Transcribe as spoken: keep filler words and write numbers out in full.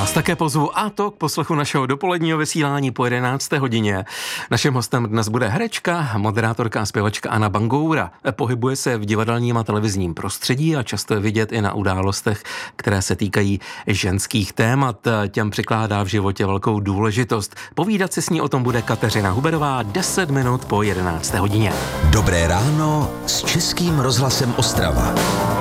vás také pozvu, a to k poslechu našeho dopoledního vysílání po jedenácté hodině. Naším hostem dnes bude herečka, moderátorka a zpěvačka Anna Bangoura. Pohybuje se v divadelním a televizním prostředí a často je vidět i na událostech, které se týkají ženských témat. Těm přikládá v životě velkou důležitost. Povídat si s ní o tom bude Kateřina Huberová deset minut po jedenácté hodině. Dobré ráno s Českým rozhlasem Ostrava.